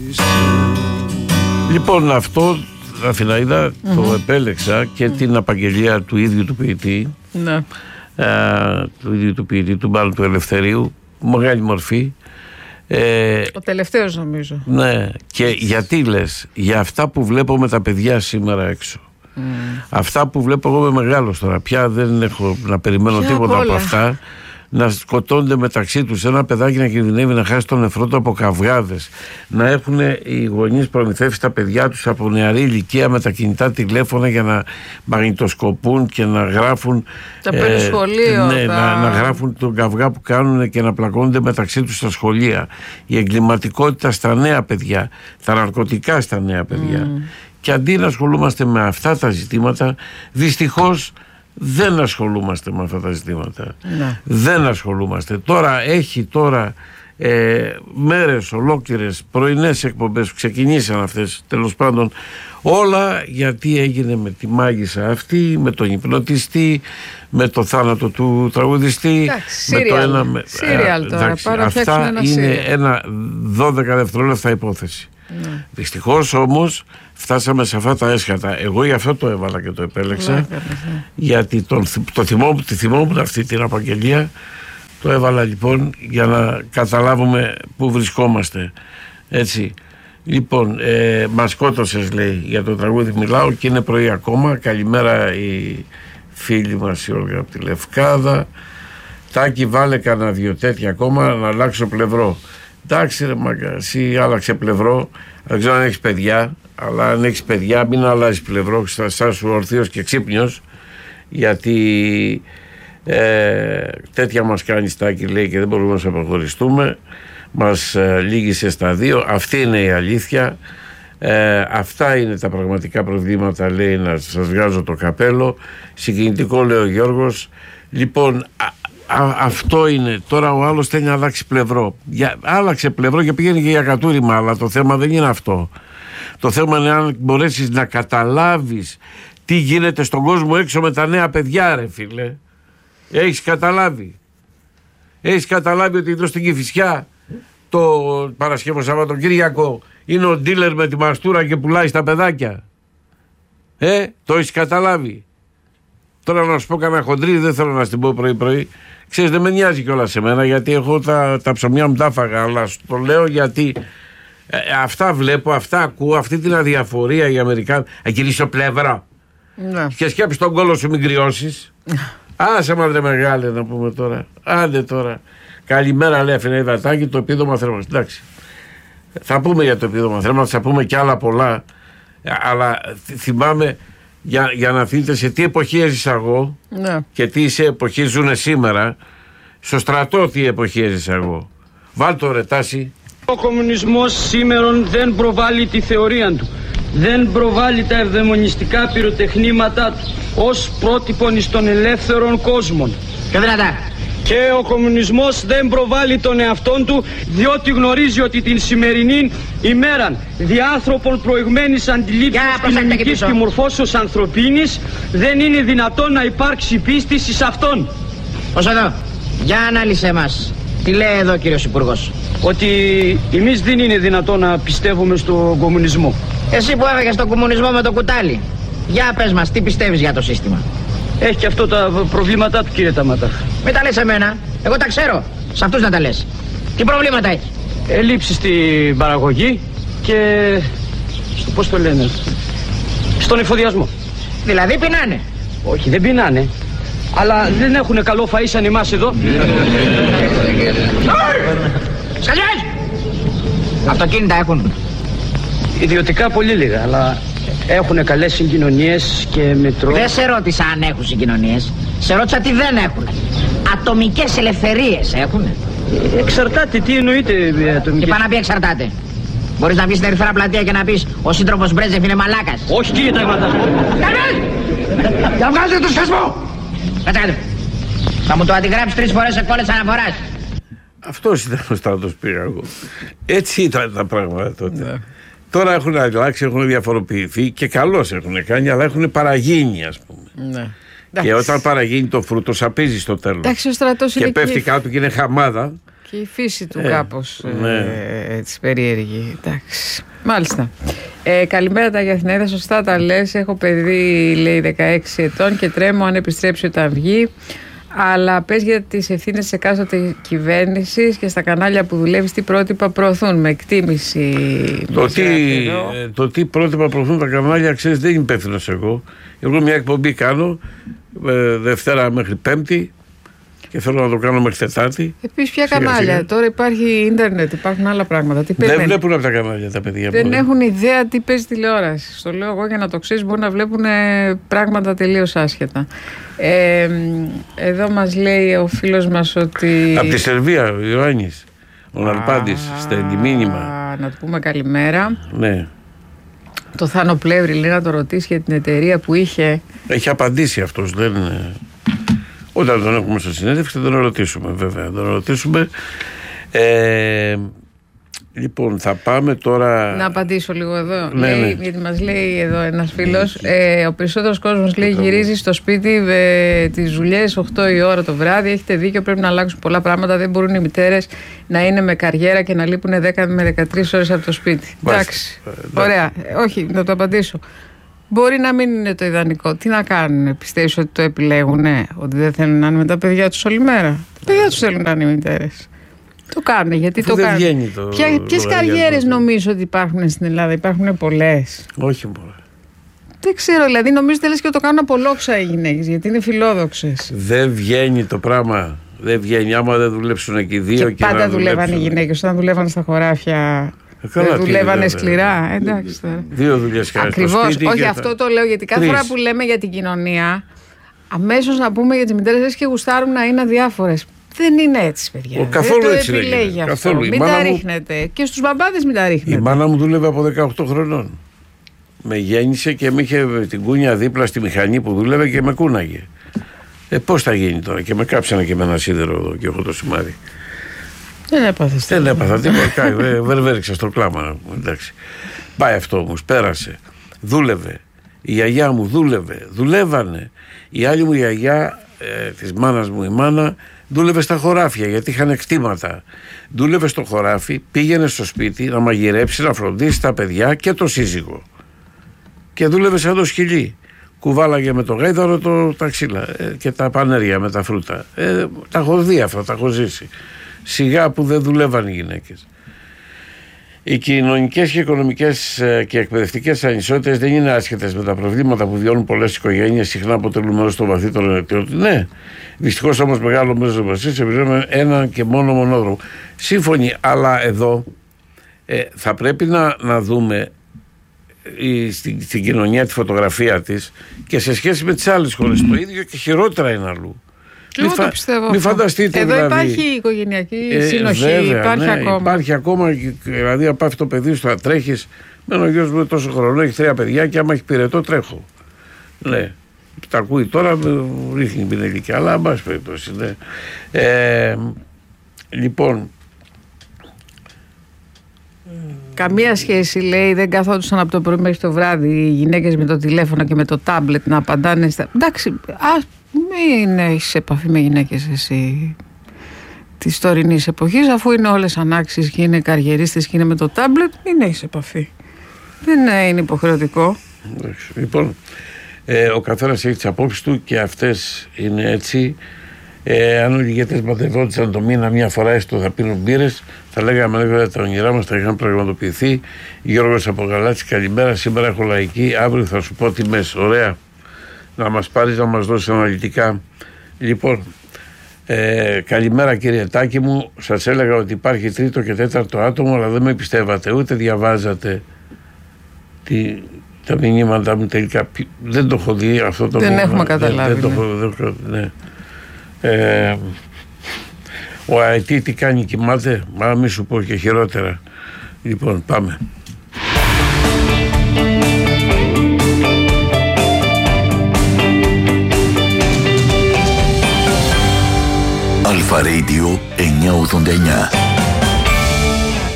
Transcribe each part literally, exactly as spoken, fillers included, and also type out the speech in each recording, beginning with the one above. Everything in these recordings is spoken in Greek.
Λοιπόν, αυτό Αθηναίδα mm-hmm. το επέλεξα και mm. την απαγγελία του ίδιου του ποιητή ναι. ε, του ίδιου του ποιητή, του Μπάλου του Ελευθερίου, μεγάλη μορφή. Ε, ο τελευταίος νομίζω. Ναι, και γιατί λες, για αυτά που βλέπω με τα παιδιά σήμερα έξω. Mm. Αυτά που βλέπω εγώ είμαι μεγάλος τώρα, πια δεν έχω να περιμένω πια τίποτα από αυτά. Να σκοτώνται μεταξύ τους, ένα παιδάκι να κινδυνεύει να χάσει τον νεφρό του από καυγάδες, να έχουν οι γονείς προμηθεύσει τα παιδιά τους από νεαρή ηλικία με τα κινητά τηλέφωνα για να μαγνητοσκοπούν και να γράφουν τα ε, σχολείο, ναι, τα... να, να γράφουν τον καυγά που κάνουν και να πλακώνονται μεταξύ τους στα σχολεία, η εγκληματικότητα στα νέα παιδιά, τα ναρκωτικά στα νέα παιδιά. Mm. Και αντί να ασχολούμαστε με αυτά τα ζητήματα, δυστυχώς δεν ασχολούμαστε με αυτά τα ζητήματα. Ναι. Δεν ασχολούμαστε. Τώρα έχει τώρα ε, μέρες ολόκληρες, πρωινές εκπομπές που ξεκινήσαν αυτές, τέλος πάντων, όλα γιατί έγινε με τη μάγισσα αυτή, με τον υπνοτιστή, με το θάνατο του τραγουδιστή. Εντάξει, με σύριαλ, το ένα, με, σύριαλ τώρα, εντάξει, αυτά ένα είναι σύριαλ. ένα δώδεκα δευτερόλεπτα υπόθεση. Ναι. Δυστυχώς όμως φτάσαμε σε αυτά τα έσχατα. Εγώ γι' αυτό το έβαλα και το επέλεξα. Ναι, ναι. Γιατί τον, το θυμόμουν, τη θυμόμουν αυτή την απαγγελία. Το έβαλα λοιπόν για να καταλάβουμε πού βρισκόμαστε. Έτσι. Λοιπόν, ε, μας σκότωσες, λέει, για το τραγούδι μιλάω και είναι πρωί ακόμα. Καλημέρα η φίλη μας η Όλγα από τη Λευκάδα. Τάκη, βάλε κανένα δυο τέτοια ακόμα να αλλάξω πλευρό. Εντάξει ρε μάγκα, εσύ άλλαξε πλευρό. Δεν ξέρω αν έχεις παιδιά, αλλά αν έχεις παιδιά μην αλλάζεις πλευρό, θα σου ορθίος και ξύπνιος, γιατί ε, τέτοια μας κάνει Τάκη, λέει, και δεν μπορούμε να σε αποχωριστούμε. Μας ε, λύγησε στα δύο. Αυτή είναι η αλήθεια. Ε, αυτά είναι τα πραγματικά προβλήματα, λέει, να σας βγάζω το καπέλο. Συγκινητικό, λέει ο Γιώργος. Λοιπόν, α, Α, αυτό είναι. Τώρα ο άλλος θέλει να αλλάξει πλευρό. Για, άλλαξε πλευρό και πήγαινε και για κατούριμα, αλλά το θέμα δεν είναι αυτό. Το θέμα είναι αν μπορέσεις να καταλάβεις τι γίνεται στον κόσμο έξω με τα νέα παιδιά, ρε φίλε. Έχεις καταλάβει. Έχεις καταλάβει ότι εδώ στην Κηφισιά το Παρασκευό Σαββατοκύριακο είναι ο ντίλερ με τη μαστούρα και πουλάει στα παιδάκια. Ε, το έχεις καταλάβει. Τώρα να σου πω κανένα χοντρί, δεν θέλω να στην πω πρωί-πρωί. Ξέρεις, δεν με νοιάζει κιόλας σε μένα, γιατί εγώ τα, τα ψωμιά μου τα έφαγα. Αλλά σου το λέω γιατί ε, αυτά βλέπω, αυτά ακούω, αυτή την αδιαφορία οι Αμερικάνοι. Αγυρίσω πλευρά. Ναι. Και σκέψει τον κόλο σου, μην κρυώσεις. Άσε μαντρε μεγάλε να πούμε τώρα. Άντε τώρα. Καλημέρα, λέει Αθηναίδα Τάκη, το επίδομα θέρμανσης. Εντάξει. Θα πούμε για το επίδομα θέρμανσης, θα πούμε κι άλλα πολλά. Αλλά θυμάμαι. Για, για να δείτε σε τι εποχή έζησα εγώ, ναι, και τι σε εποχή ζουνε σήμερα. Στο στρατό τι εποχή έζησα εγώ. Βάλ' το ρε Τάση. Ο κομμουνισμός σήμερα δεν προβάλλει τη θεωρία του. Δεν προβάλλει τα ευδαιμονιστικά πυροτεχνήματά του ως πρότυπον εις των ελεύθερων κόσμων. Και δυνατά. Και ο κομμουνισμός δεν προβάλλει τον εαυτόν του, διότι γνωρίζει ότι την σημερινή ημέρα διάνθρωπων προηγμένης αντιλήψης κοινωνικής και μορφώσεως ανθρωπίνης δεν είναι δυνατόν να υπάρξει πίστη σε αυτόν. Ως εδώ, για ανάλυσε μας. Τι λέει εδώ κύριος Υπουργός? Ότι εμείς δεν είναι δυνατόν να πιστεύουμε στον κομμουνισμό. Εσύ που έφεγες τον κομμουνισμό με το κουτάλι, για πες μας τι πιστεύεις για το σύστημα. Έχει και αυτό τα προβλήματά του, κύριε Ταμάτα. Μην τα λες εμένα, εγώ τα ξέρω. Σε αυτούς να τα λες. Τι προβλήματα έχει? Ελλείψεις στην παραγωγή και στο πώς το λένε, στον εφοδιασμό. Δηλαδή πεινάνε? Όχι, δεν πεινάνε, αλλά δεν έχουν καλό φαΐ σαν εμάς εδώ. Σκαλιές! Αυτοκίνητα έχουν? Ιδιωτικά πολύ λίγα, αλλά έχουν καλές συγκοινωνίες και μετρό. Δεν σε ρώτησα αν έχουν συγκοινωνίες. Σε ρώτησα τι δεν έχουν. Ατομικές ελευθερίες έχουν? Εξαρτάται, τι εννοείται ατομικές? Και πάει να πει εξαρτάται. Μπορείς να βγεις στην Ερυθρά Πλατεία και να πεις ο σύντροφος Μπρέτζεφ είναι μαλάκας? Όχι, κύριε Ταγματά. Για βγάλτε το σχεσμό! Κάτσε. Θα μου το αντιγράψεις τρεις φορές σε κόλλες αναφοράς. Αυτός ήταν ο Στράτος Πύργου. Έτσι ήταν τα πράγματα τότε. Ναι. Τώρα έχουν αλλάξει, έχουν διαφοροποιηθεί και καλώς έχουν κάνει, αλλά έχουν παραγίνει, ας πούμε. Ναι. Και όταν παραγίνει το φρούτο, σαπίζει στο τέλος. Εντάξει, ο στρατός και είναι πέφτει και... κάτω και είναι χαμάδα. Και η φύση του ε, κάπως ναι. ε, έτσι περίεργη. Εντάξει. Μάλιστα. Ε, καλημέρα τα Γιαθνέδα, σωστά τα λες. Έχω παιδί, λέει, δεκαέξι ετών και τρέμω αν επιστρέψει όταν βγει. Αλλά πες για τις ευθύνες της εκάστοτε κυβέρνησης και στα κανάλια που δουλεύεις, τι πρότυπα προωθούν, με εκτίμηση. Το τι, το τι πρότυπα προωθούν τα κανάλια, ξέρεις, δεν είμαι υπεύθυνος εγώ. Εγώ μια εκπομπή κάνω ε, Δευτέρα μέχρι Πέμπτη και θέλω να το κάνω μέχρι Τετάρτη. Επίσης, ποια σιγά, κανάλια, σιγά. Τώρα υπάρχει ίντερνετ, υπάρχουν άλλα πράγματα. Τι δεν περιμένει. βλέπουν από τα κανάλια τα παιδιά. Δεν μπορεί. έχουν ιδέα τι παίζει τηλεόραση. Στο λέω εγώ για να το ξέρεις, μπορεί να βλέπουν πράγματα τελείως άσχετα. Ε, εδώ μας λέει ο φίλος μας ότι... Από τη Σερβία, ο Ιωάννης, ο Ναλπάντης, στέλνει μήνυμα. Να του πούμε καλημέρα. Ναι. Το Θάνο Πλεύρη λέει να το ρωτήσει για την εταιρεία που είχε. Έχει απαντήσει αυτός. Δεν... Όταν τον έχουμε στο συνέντευξη θα τον ρωτήσουμε, βέβαια. Θα τον ρωτήσουμε. Ε, λοιπόν, θα πάμε τώρα. Να απαντήσω λίγο εδώ. Ναι, λέει, ναι. Γιατί μας λέει εδώ ένας φίλος, ε, ο περισσότερος κόσμος λέει γυρίζει στο σπίτι ε, τις δουλειές οκτώ η ώρα το βράδυ. Έχετε δίκιο, πρέπει να αλλάξουν πολλά πράγματα. Δεν μπορούν οι μητέρες να είναι με καριέρα και να λείπουν δέκα με δεκατρείς ώρες από το σπίτι. Εντάξει. Ωραία. Ε, όχι, να το απαντήσω. Μπορεί να μην είναι το ιδανικό. Τι να κάνουν, πιστεύεις ότι το επιλέγουν, ναι, ότι δεν θέλουν να είναι με τα παιδιά τους όλη μέρα. Τα παιδιά τους θέλουν να είναι οι μητέρες. Το κάνουν, γιατί Αφού το δεν κάνουν. βγαίνει το Ποιες καριέρες νομίζω ότι υπάρχουν στην Ελλάδα, υπάρχουν πολλές. Όχι μόνο. Δεν ξέρω, δηλαδή νομίζω τελες και το κάνουν από λόξα οι γυναίκες, γιατί είναι φιλόδοξες. Δεν βγαίνει το πράγμα. Δεν βγαίνει. Άμα δεν δουλέψουν εκεί δύο Και, και πάντα να δουλεύαν οι δουλέψουν. γυναίκες, όταν δουλεύαν στα χωράφια. Καλά, δεν τι δουλεύανε βέβαια. σκληρά. Εντάξει τώρα. Δύο δουλειές κάνει. Ακριβώς. Όχι, αυτό το λέω γιατί κάθε Τρεις. φορά που λέμε για την κοινωνία, αμέσως να πούμε για τις μητέρες λες και γουστάρουν να είναι αδιάφορες. Δεν είναι έτσι, παιδιά. Ο, καθόλου δεν το έτσι επιλέγει λέγεται. αυτό. Καθόλου. Η Μην μάνα τα μου- ρίχνετε. Και στους μπαμπάδες μην τα Η ρίχνετε. μάνα μου δούλευε από δεκαοκτώ χρονών. Με γέννησε και με είχε την κούνια δίπλα στη μηχανή που δούλευε και με κούναγε. Ε, πώς θα γίνει τώρα, και με κάψανε και με ένα σίδερο εδώ και έχω το σημάδι. Δεν έπαθες. Δεν έπαθα τίποτα. Βερβέριξα στο κλάμα. Εντάξει. Πάει αυτό όμως, πέρασε. Δούλευε. Η γιαγιά μου δούλευε. Δουλεύανε. Η άλλη μου γιαγιά, ε, της μάνας μου η μάνα, δούλευε στα χωράφια γιατί είχαν εκτήματα. Δούλευε στο χωράφι, πήγαινε στο σπίτι να μαγειρέψει, να φροντίσει τα παιδιά και το σύζυγο. Και δούλευε σαν το σκυλί. Κουβάλαγε με το γάιδαρο το, τα ξύλα ε, και τα πανέρια με τα φρούτα. Ε, τα έχω δει αυτά, τα έχω ζήσει. Σιγά που δεν δουλεύαν οι γυναίκες. Οι κοινωνικές και οικονομικές και εκπαιδευτικές ανισότητες δεν είναι άσχετες με τα προβλήματα που βιώνουν πολλές οικογένειες, συχνά αποτελούν μέρος των βαθύτερων αιτιών. Ναι, δυστυχώς όμως μεγάλο μέρος της δημοσίας επιζούμε έναν και μόνο μονόδρομο. Σύμφωνοι, αλλά εδώ ε, θα πρέπει να, να δούμε η, στην, στην κοινωνία τη φωτογραφία της και σε σχέση με τις άλλες χώρες. Το ίδιο και χειρότερα είναι αλλού. Εγώ Μη το φα- πιστεύω. Μη αυτό. φανταστείτε Εδώ δηλαδή. υπάρχει οικογενειακή Ε, συνοχή, βέβαια, υπάρχει ναι, ακόμα. Υπάρχει ακόμα, δηλαδή αν πάει αυτό το παιδί σου θα τρέχεις. Μένω ο γιος μου είναι τόσο χρόνο, έχει τρία παιδιά και άμα έχει πυρετό τρέχω. Ναι. Τα ακούει τώρα, με ρίχνει την πινελική, αλλά εν πάση περιπτώσει, ναι. Ε, λοιπόν, Καμία σχέση, λέει, δεν καθόντουσαν από το πρωί μέχρι το βράδυ οι γυναίκες με το τηλέφωνο και με το τάμπλετ να απαντάνε στα... Εντάξει, α, μην έχεις επαφή με γυναίκες εσύ της τωρινής εποχής, αφού είναι όλες ανάξεις και είναι καριερίστες και είναι με το τάμπλετ, μην έχεις επαφή. Δεν είναι υποχρεωτικό. εντάξει, λοιπόν ε, ο καθένας έχει τις απόψεις του και αυτές είναι έτσι. Ε, αν όλοι οι ηγέτες ματευόντουσαν το μήνα μία φορά έστω θα πίνουν μπύρες, θα λέγαμε λέγαμε τα όνειρά μας θα είχαν πραγματοποιηθεί. Γιώργος από Γαλάτσι, καλημέρα. Σήμερα έχω λαϊκή, αύριο θα σου πω τιμές. Ωραία. Να μας πάρεις να μας δώσεις αναλυτικά. Λοιπόν, ε, καλημέρα κύριε Τάκη μου. Σας έλεγα ότι υπάρχει τρίτο και τέταρτο άτομο, αλλά δεν με πιστεύατε ούτε διαβάζατε τη, τα μηνύματα μου τελικά. Δεν το έχω δει αυτό το Δεν μήνυμα. έχουμε καταλάβει, Δεν, δεν το ναι. έχω, δεν, ναι. Ε, ο ΑΕΤ τι κάνει, κοιμάται? Μα μη σου πω και χειρότερα. Λοιπόν, πάμε. Αλφα Radio εννιακόσια ογδόντα εννιά.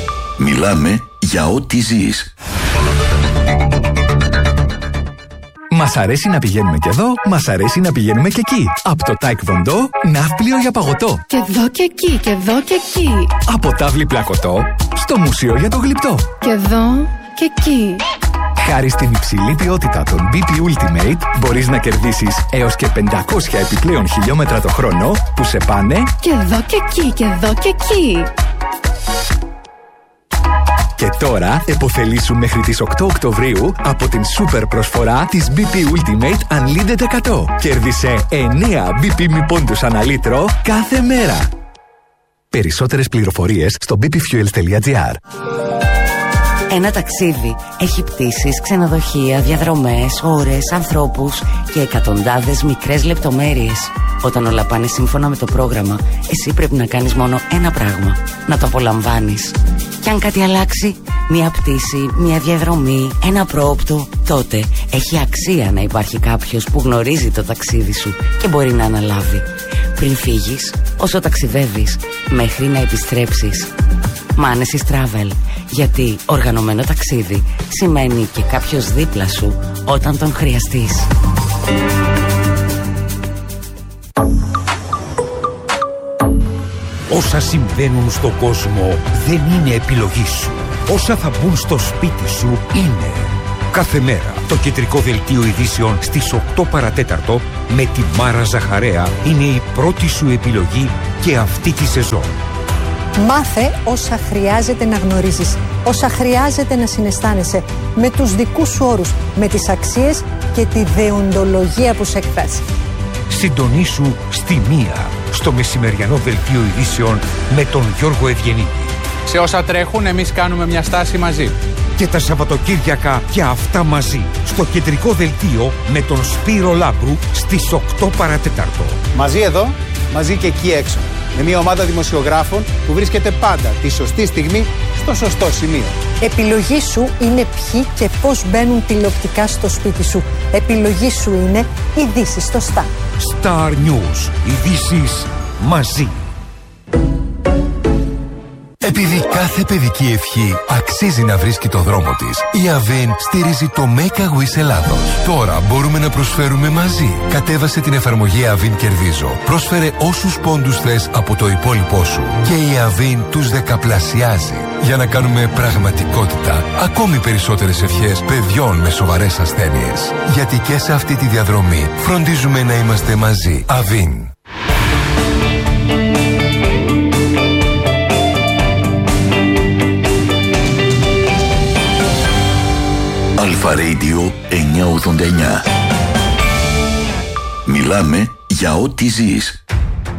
Μιλάμε για ό,τι ζεις. Μας αρέσει να πηγαίνουμε και εδώ, μας αρέσει να πηγαίνουμε και εκεί. Από το Taekwondo, ναύπλιο για παγωτό. Και εδώ και εκεί, και εδώ και εκεί. Από τάβλη πλακωτό, στο μουσείο για το γλυπτό. Και εδώ και εκεί. Χάρη στην υψηλή ποιότητα των μπι πι Ultimate, μπορείς να κερδίσεις έως και πεντακόσια επιπλέον χιλιόμετρα το χρόνο που σε πάνε και εδώ και εκεί, και εδώ και εκεί. Και τώρα επωφελήσου μέχρι τις οκτώ Οκτωβρίου από την σούπερ προσφορά της μπι πι Ultimate Unlimited εκατό. Κέρδισε εννέα μπι πι μη πόντους ανά λίτρο κάθε μέρα. Περισσότερες πληροφορίες στο μπι πι fuels τελεία τζι άρ. Ένα ταξίδι έχει πτήσεις, ξενοδοχεία, διαδρομές, ώρες, ανθρώπους και εκατοντάδες μικρές λεπτομέρειες. Όταν όλα πάνε σύμφωνα με το πρόγραμμα, εσύ πρέπει να κάνεις μόνο ένα πράγμα: να το απολαμβάνεις. Και αν κάτι αλλάξει, μία πτήση, μία διαδρομή, ένα πρόοπτο, τότε έχει αξία να υπάρχει κάποιος που γνωρίζει το ταξίδι σου και μπορεί να αναλάβει. Πριν φύγεις, όσο ταξιδεύεις, μέχρι να επιστρέψεις. Manesis Travel. Γιατί οργανωμένο ταξίδι σημαίνει και κάποιος δίπλα σου όταν τον χρειαστείς. Όσα συμβαίνουν στον κόσμο δεν είναι επιλογή σου. Όσα θα μπουν στο σπίτι σου είναι. Κάθε μέρα το κεντρικό δελτίο ειδήσεων στις οκτώ παρατέταρτο με τη Μάρα Ζαχαρέα είναι η πρώτη σου επιλογή και αυτή τη σεζόν. Μάθε όσα χρειάζεται να γνωρίζεις, όσα χρειάζεται να συναισθάνεσαι, με τους δικούς σου όρους, με τις αξίες και τη δεοντολογία που σε εκφράζει. Συντονίσου στη μία, στο μεσημεριανό δελτίο ειδήσεων με τον Γιώργο Ευγενίδη. Σε όσα τρέχουν, εμείς κάνουμε μια στάση μαζί. Και τα Σαββατοκύριακα και αυτά μαζί, στο κεντρικό δελτίο με τον Σπύρο Λάμπρου στις οκτώ παρατέταρτο. Μαζί εδώ, μαζί και εκεί έξω. Με μια ομάδα δημοσιογράφων που βρίσκεται πάντα τη σωστή στιγμή στο σωστό σημείο. Επιλογή σου είναι ποιοι και πώς μπαίνουν τηλεοπτικά στο σπίτι σου. Επιλογή σου είναι ειδήσεις στο Star. Star News. Ειδήσεις μαζί. Επειδή κάθε παιδική ευχή αξίζει να βρίσκει το δρόμο της, η Avin στηρίζει το Make a Wish Ελλάδος. Τώρα μπορούμε να προσφέρουμε μαζί. Κατέβασε την εφαρμογή Avin Κερδίζω. Πρόσφερε όσους πόντους θες από το υπόλοιπό σου και η Avin τους δεκαπλασιάζει. Για να κάνουμε πραγματικότητα ακόμη περισσότερες ευχές παιδιών με σοβαρές ασθένειες. Γιατί και σε αυτή τη διαδρομή φροντίζουμε να είμαστε μαζί. Avin. Αλφα Radio εννιακόσια ογδόντα εννιά. Μιλάμε για ό,τι ζεις.